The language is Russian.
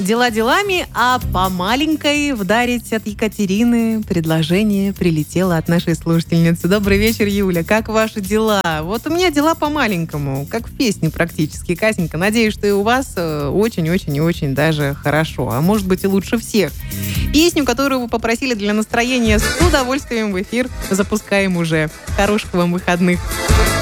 дела делами, а по маленькой вдарить от Екатерины предложение прилетело от нашей слушательницы. Добрый вечер, Юля. Как ваши дела? Вот у меня дела по маленькому, как в песне практически. Катенька, надеюсь, что и у вас очень-очень и очень даже хорошо. А может быть и лучше всех. Песню, которую вы попросили для настроения, с удовольствием в эфир запускаем уже. Хороших вам выходных.